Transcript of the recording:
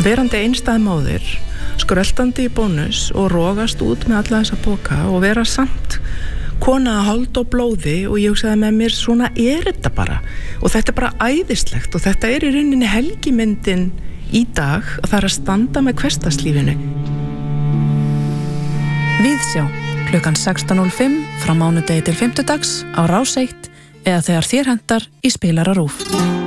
verandi einstæð móðir, skröltandi í bónus og rogast út með alla þessa poka og vera samt kona að hold og blóði og ég hugsaði með mér svona þetta bara og þetta bara æðislegt og þetta í rauninni helgimyndin í dag og það að standa með hversdagslífinu. Víðsjá, klukkan 16:05 frá mánudegi til fimmtudags á Rás 1 eða þegar þér hentar í spilara RÚV.